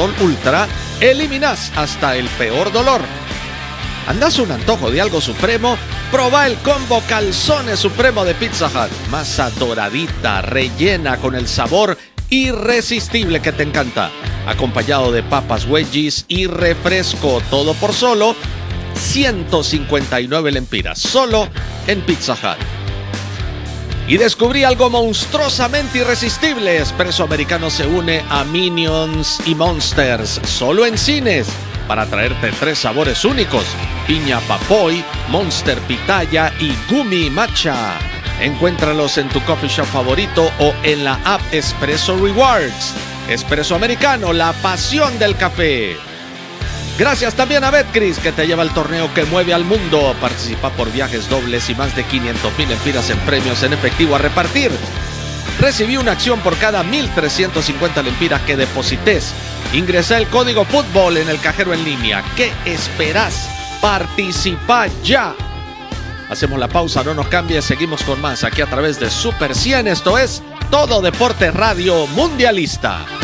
Sudol Ultra, eliminas hasta el peor dolor. ¿Andás un antojo de algo supremo? Proba el combo Calzones Supremo de Pizza Hut. Masa doradita, rellena con el sabor irresistible que te encanta. Acompañado de papas wedgies y refresco. Todo por solo 159 lempiras. Solo en Pizza Hut. Y descubrí algo monstruosamente irresistible. Espresso Americano se une a Minions y Monsters. Solo en cines. Para traerte 3 sabores únicos: piña papoy, monster pitaya y gumi matcha. Encuéntralos en tu coffee shop favorito o en la app Espresso Rewards. Espresso Americano, la pasión del café. Gracias también a Betcris, que te lleva al torneo que mueve al mundo. Participa por viajes dobles y más de 500,000 lempiras en premios en efectivo a repartir. Recibí una acción por cada 1,350 lempiras que deposites. Ingresa el código fútbol en el cajero en línea. ¿Qué esperás? ¡Participa ya! Hacemos la pausa, no nos cambies, seguimos con más aquí a través de Super 100. Esto es Todo Deporte Radio Mundialista.